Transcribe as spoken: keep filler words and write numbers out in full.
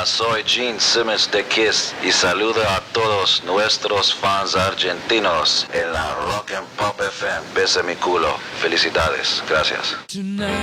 Hola, soy Gene Simmons de Kiss y saludo a todos nuestros fans argentinos en la Rock and Pop F M. Besa mi culo. Felicidades. Gracias.